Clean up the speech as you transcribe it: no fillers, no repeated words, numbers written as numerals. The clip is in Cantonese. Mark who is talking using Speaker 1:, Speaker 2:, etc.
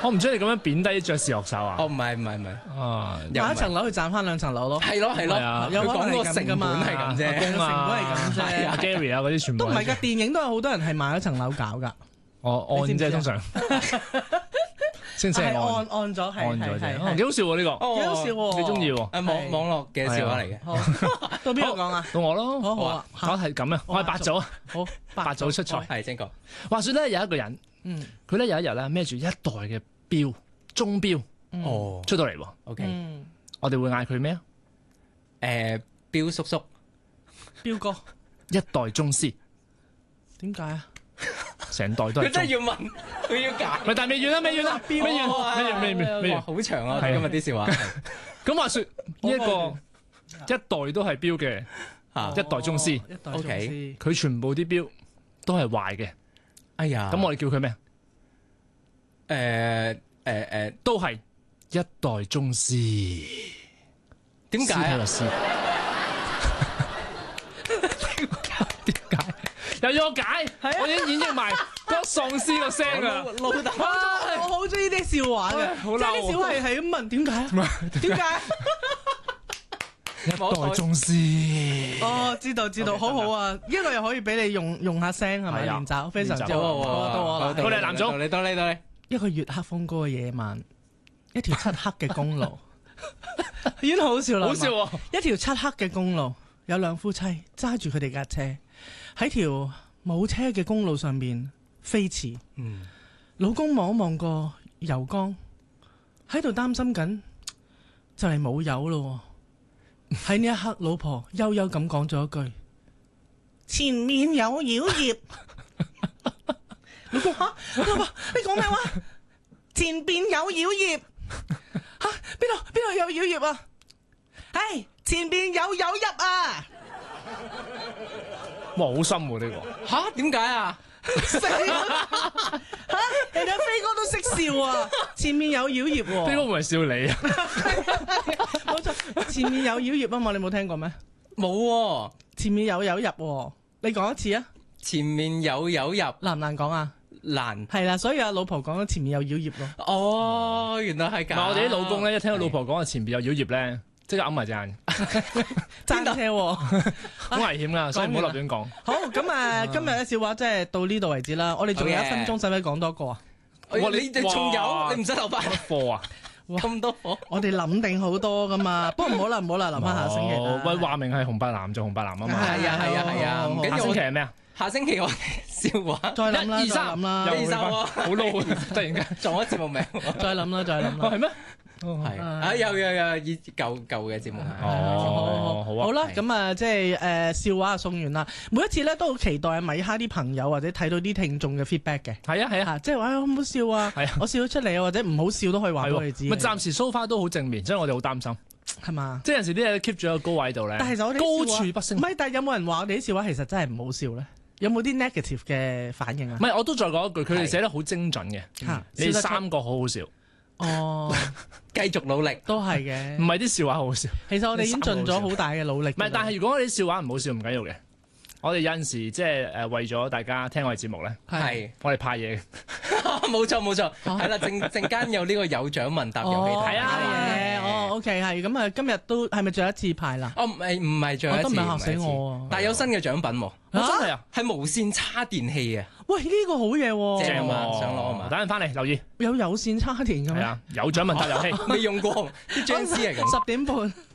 Speaker 1: 我唔中意咁樣貶低爵士樂手啊！
Speaker 2: 唔係，
Speaker 1: 啊，
Speaker 3: 買一層樓去賺翻2層樓咯。
Speaker 2: 係咯，
Speaker 3: 有可能
Speaker 2: 佢講個成本
Speaker 3: 係咁㗎嘛
Speaker 2: 係咁啫，
Speaker 1: 阿公啊，
Speaker 3: 成本係咁啫
Speaker 1: 阿 Gary 啊嗰啲全部
Speaker 3: 都唔係㗎，電影都有好多人係買一層樓搞㗎。
Speaker 1: 我按啫，通常先係
Speaker 3: 係
Speaker 1: 按
Speaker 3: 按咗，係
Speaker 1: 按咗啫，
Speaker 3: 係
Speaker 1: 幾好笑喎呢個，
Speaker 3: 幾好笑喎。
Speaker 1: 你中意喎？
Speaker 2: 網絡嘅笑話嚟嘅。
Speaker 3: 好，到邊個講啊？
Speaker 1: 到我咯，
Speaker 3: 好啊，
Speaker 1: 我係咁啊，我係八組啊，
Speaker 3: 好，
Speaker 1: 八組出賽。
Speaker 2: 係正講。
Speaker 1: 話說咧有一個人，佢咧有一日咧孭住一袋嘅錶鐘錶出到嚟喎。
Speaker 2: OK，
Speaker 1: 我哋會嗌佢咩啊？
Speaker 2: 標叔叔，
Speaker 3: 標哥，
Speaker 1: 一代宗師，
Speaker 3: 點解啊？
Speaker 1: 成袋都係。
Speaker 2: 佢真係要問，佢要解。
Speaker 1: 咪但係未完啦，未完啦，未完。
Speaker 2: 好長啊！今日啲笑話。
Speaker 1: 咁話說呢一個一代都係錶嘅一代宗師
Speaker 3: 一代宗師，
Speaker 1: 佢全部啲錶都係壞嘅。
Speaker 2: 哎呀，
Speaker 1: 咁我哋叫佢咩？都係一代宗師。
Speaker 2: 點解啊？
Speaker 1: 點解？又要我解？我已經演繹埋嗰喪屍個聲啊！
Speaker 2: 老豆，
Speaker 3: 我好中意啲笑話嘅，
Speaker 1: 好
Speaker 3: 即係啲小孩係咁問點解？點解？
Speaker 1: 一代宗師。
Speaker 3: 哦，知道，好好啊！呢個又可以俾你用下聲係咪？練習非常之好。到我啦，
Speaker 1: 我哋男組，
Speaker 2: 到你。
Speaker 3: 一個月黑風高嘅夜晚，一條漆黑嘅公路，已經好笑啦！
Speaker 1: 好笑喎！
Speaker 3: 一條漆黑嘅公路，有兩夫妻揸住佢哋架車喺條冇車嘅公路上面飛馳。老公望一望個油缸，喺度擔心緊就嚟冇油咯。喺呢一刻，老婆悠悠咁講咗一句：前面有妖孽。老公，老婆，你講咩話？前邊有妖孽。吓，邊度有妖孽啊？唉，前邊有妖入啊！
Speaker 1: 哇，好深喎呢個。
Speaker 2: 吓？點解啊？
Speaker 3: 死啦！吓，人哋飛哥都識笑啊！前面有妖孽喎。
Speaker 1: 飛哥唔係笑你啊？
Speaker 3: 冇錯，前面有妖孽啊嘛，你冇聽過咩？
Speaker 2: 冇喎，
Speaker 3: 前面有妖入喎，你講一次啊！
Speaker 2: 前面有入，
Speaker 3: 難唔難講啊？
Speaker 2: 難。
Speaker 3: 係啦，所以阿老婆講咗前面有妖孽咯。
Speaker 2: 哦，原來係咁。
Speaker 1: 我哋啲老公咧，一聽到老婆講話前邊有妖孽咧，即刻揞埋隻眼。
Speaker 3: 爭車喎，
Speaker 1: 好危險噶，所以唔好立亂講。
Speaker 3: 好，咁啊，今日嘅笑話即係到呢度為止啦。我哋仲有1分鐘，使唔使講多個啊？
Speaker 2: 你仲有？你唔使留翻
Speaker 1: 課啊？
Speaker 2: 咁多課？
Speaker 3: 我哋諗定好多噶嘛。不過唔好啦，留翻下星期啦。
Speaker 1: 喂，話明係紅白藍做紅白藍啊嘛。
Speaker 2: 係啊，唔緊要。
Speaker 1: 下星期係咩啊？
Speaker 2: 下星期我哋笑話
Speaker 3: 再諗啦，
Speaker 1: 1、2、3
Speaker 3: 再諗啦，
Speaker 2: 又收啊！
Speaker 1: 好撈啊！突然間
Speaker 2: 撞咗節目名。
Speaker 3: 再諗啦，
Speaker 1: 係咩？
Speaker 2: 係啊，有以舊嘅節目。
Speaker 1: 哦，好啊。
Speaker 3: 好啦，咁啊，即係笑話送完啦。每一次咧都好期待米哈啲朋友或者睇到啲聽眾嘅 feedback 嘅。
Speaker 1: 係啊，
Speaker 3: 嚇，即係話好唔好笑啊？
Speaker 1: 係啊，
Speaker 3: 我笑咗出嚟啊，或者唔好笑都可以話俾我哋知。
Speaker 1: 咪暫時 so far 都好正面，所以我哋好擔心。
Speaker 3: 係嘛？
Speaker 1: 即係有時啲嘢 keep 住喺個高位度咧。
Speaker 3: 但係其實我哋
Speaker 1: 高處不勝。
Speaker 3: 唔係，但係有冇人話我哋啲笑話其實真係唔好笑咧？有冇啲 negative 嘅反應啊？
Speaker 1: 唔係，我都再講一句，佢哋寫得好精準嘅。你3個好好笑。
Speaker 3: 哦，
Speaker 2: 繼續努力
Speaker 3: 都係嘅。
Speaker 1: 唔係啲笑話好好笑。
Speaker 3: 其實我哋已經盡咗好大嘅努力。
Speaker 1: 唔係，但係如果我哋啲笑話唔好笑唔緊要嘅。我哋有陣時即係為咗大家聽我哋節目咧，
Speaker 2: 係
Speaker 1: 我哋派嘢嘅。
Speaker 2: 冇錯，係啦，陣間有呢個有獎問答遊戲睇
Speaker 1: 啊。
Speaker 3: 哦，OK，係咁啊，今日都係咪最後一次派啦？
Speaker 2: 哦，唔係最後一次，
Speaker 3: 都唔係嚇死我啊！
Speaker 2: 但係有新嘅獎品喎，
Speaker 1: 真係啊，
Speaker 2: 係無線叉電器啊！
Speaker 3: 喂，呢個好嘢喎，
Speaker 2: 正啊，想攞啊嘛！
Speaker 1: 等陣翻嚟留意，
Speaker 3: 有線叉電嘅咩？
Speaker 1: 係啊，有獎問答遊戲
Speaker 2: 未用過，啲僵屍嚟㗎。
Speaker 3: 10點半。